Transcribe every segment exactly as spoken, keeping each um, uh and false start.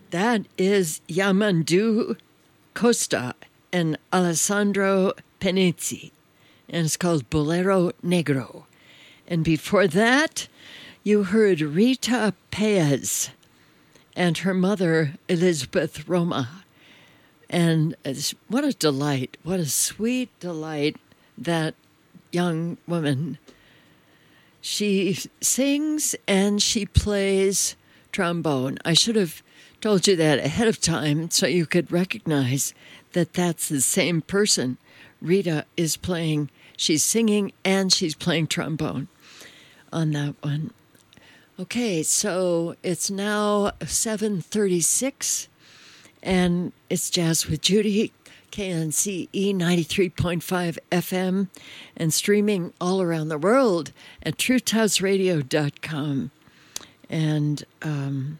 That is Yamandu Costa and Alessandro Penizzi, and it's called Bolero Negro. And before that, you heard Rita Paez and her mother, Elizabeth Roma. And what a delight, what a sweet delight, that young woman. She sings and she plays trombone. I should have told you that ahead of time so you could recognize that that's the same person. Rita is playing, she's singing and she's playing trombone on that one. Okay, so it's now seven thirty-six, and it's Jazz with Judy, K N C E ninety-three point five F M, and streaming all around the world at truth house radio dot com. And um,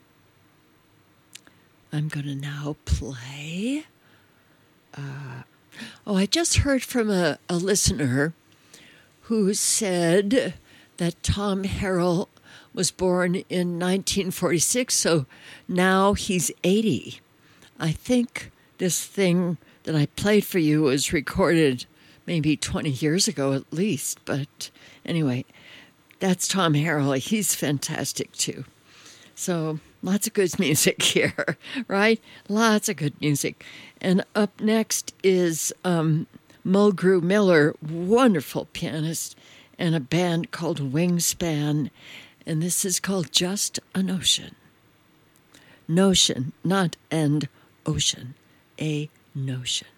I'm going to now play. Uh, oh, I just heard from a, a listener who said that Tom Harrell was born in nineteen forty-six, so now he's eighty. I think this thing that I played for you was recorded maybe twenty years ago at least. But anyway, that's Tom Harrell. He's fantastic too. So lots of good music here, right? Lots of good music. And up next is um, Mulgrew Miller, wonderful pianist, and a band called Wingspan. And this is called Just a Notion. Notion, not end ocean, a notion.